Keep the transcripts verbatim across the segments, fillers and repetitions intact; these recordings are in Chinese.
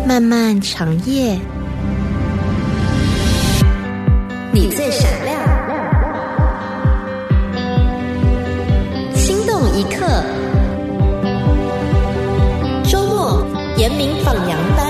漫漫长夜，你最闪亮，心动一刻。周末严明放羊班。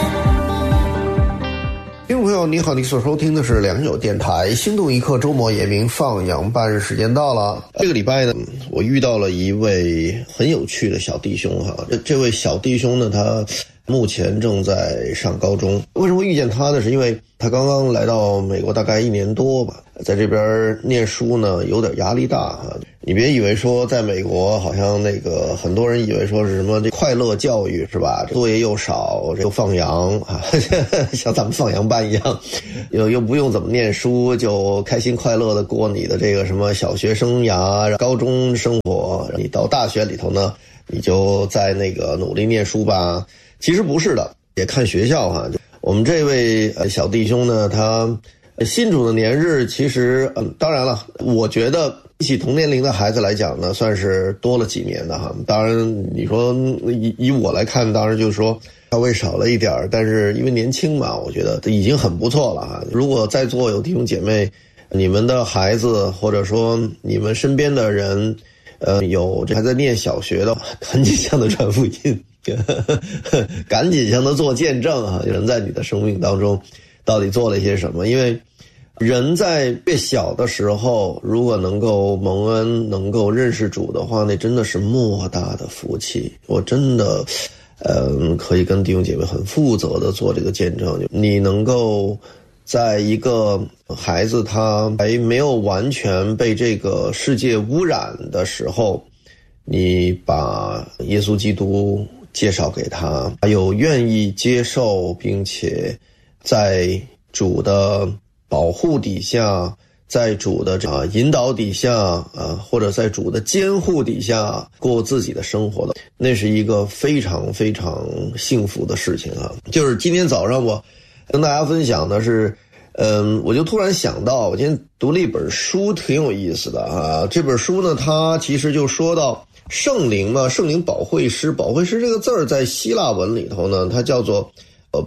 听众朋友你好，你所收听的是良友电台心动一刻周末严明放羊班，时间到了。这个礼拜呢，我遇到了一位很有趣的小弟兄哈。这这位小弟兄呢，他目前正在上高中。为什么遇见他呢？是因为他刚刚来到美国大概一年多吧，在这边念书呢有点压力大哈。你别以为说在美国好像那个很多人以为说是什么这快乐教育是吧，作业又少又放羊啊，像咱们放羊班一样，又又不用怎么念书，就开心快乐的过你的这个什么小学生涯高中生活，你到大学里头呢你就在那个努力念书吧。其实不是的，也看学校哈。我们这位小弟兄呢，他信主的年日其实嗯，当然了，我觉得比起同年龄的孩子来讲呢，算是多了几年的哈。当然你说以以我来看，当然就是说稍微少了一点，但是因为年轻嘛，我觉得已经很不错了哈。如果在座有弟兄姐妹，你们的孩子或者说你们身边的人呃，有这还在念小学的，赶紧向他传福音，赶紧向他做见证啊！人在你的生命当中到底做了一些什么？因为人在越小的时候，如果能够蒙恩，能够认识主的话，那真的是莫大的福气。我真的，呃，可以跟弟兄姐妹很负责的做这个见证。你能够在一个孩子他还没有完全被这个世界污染的时候，你把耶稣基督介绍给他，还有愿意接受并且在主的保护底下，在主的啊引导底下啊，或者在主的监护底下过自己的生活的，那是一个非常非常幸福的事情啊。就是今天早上我跟大家分享的是，嗯，我就突然想到，我今天读了一本书，挺有意思的啊。这本书呢，它其实就说到圣灵嘛，圣灵保惠师，保惠师这个字儿在希腊文里头呢，它叫做呃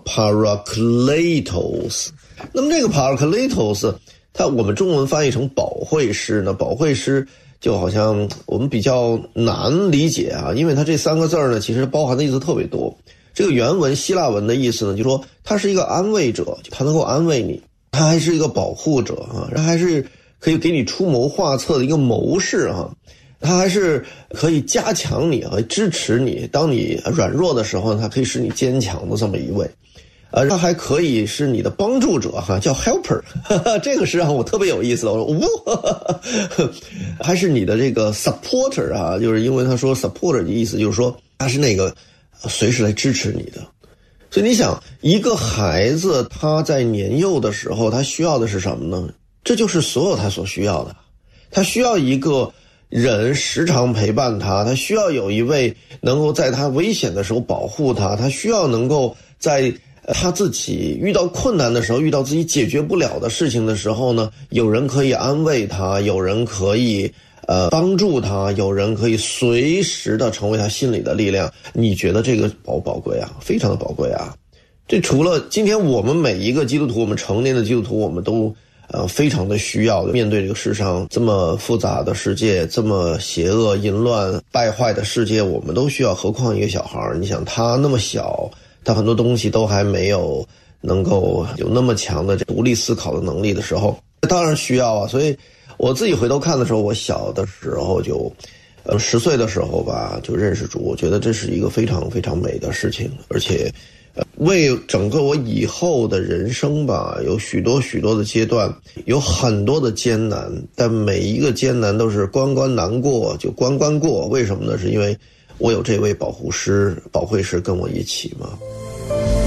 parakletos。那么这个 parakletos， 它我们中文翻译成保惠师呢，保惠师就好像我们比较难理解啊，因为它这三个字儿呢，其实包含的意思特别多。这个原文希腊文的意思呢，就说他是一个安慰者，他能够安慰你，他还是一个保护者啊，他还是可以给你出谋划策的一个谋士啊，他还是可以加强你啊，支持你，当你软弱的时候，他可以使你坚强的这么一位。呃，他还可以是你的帮助者哈，叫 helper， 这个是让我特别有意思的。我说哇，还是你的这个 supporter 啊，就是因为他说 supporter 的意思就是说他是那个随时来支持你的。所以你想，一个孩子他在年幼的时候，他需要的是什么呢？这就是所有他所需要的。他需要一个人时常陪伴他，他需要有一位能够在他危险的时候保护他，他需要能够在他自己遇到困难的时候，遇到自己解决不了的事情的时候呢，有人可以安慰他，有人可以呃帮助他，有人可以随时的成为他心里的力量。你觉得这个宝宝贵啊，非常的宝贵啊。这除了今天我们每一个基督徒，我们成年的基督徒，我们都呃非常的需要的，面对这个世上这么复杂的世界，这么邪恶淫乱败坏的世界，我们都需要，何况一个小孩，你想他那么小，他很多东西都还没有能够有那么强的独立思考的能力的时候，当然需要啊。所以我自己回头看的时候，我小的时候就呃十岁的时候吧就认识主，我觉得这是一个非常非常美的事情，而且呃为整个我以后的人生吧，有许多许多的阶段，有很多的艰难，但每一个艰难都是关关难过就关关过。为什么呢？是因为我有这位保护师、保惠师跟我一起嘛。